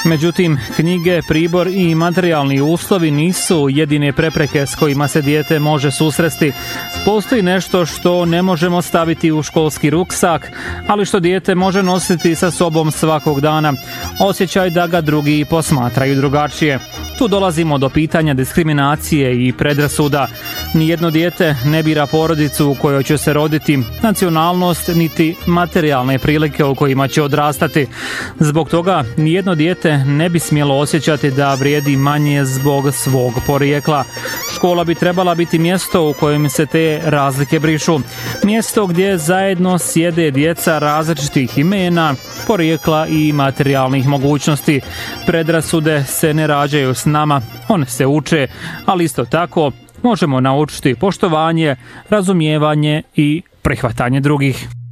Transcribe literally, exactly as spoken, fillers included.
Međutim, knjige, pribor i materijalni uslovi nisu jedine prepreke s kojima se dijete može susresti. Postoji nešto što ne možemo staviti u školski ruksak, ali što dijete može nositi sa sobom svakog dana. Osjećaj da ga drugi posmatraju drugačije. Tu dolazimo do pitanja diskriminacije i predrasuda. Nijedno dijete ne bira porodicu u kojoj će se roditi, nacionalnost niti materijalne prilike u kojima će odrastati. Zbog toga nijedno dijete ne bi smjelo osjećati da vrijedi manje zbog svog porijekla. Škola bi trebala biti mjesto u kojem se te razlike brišu. Mjesto gdje zajedno sjede djeca različitih imena, porijekla i materijalnih mogućnosti. Predrasude se ne rađaju s nama, one se uče, ali isto tako možemo naučiti poštovanje, razumijevanje i prihvatanje drugih.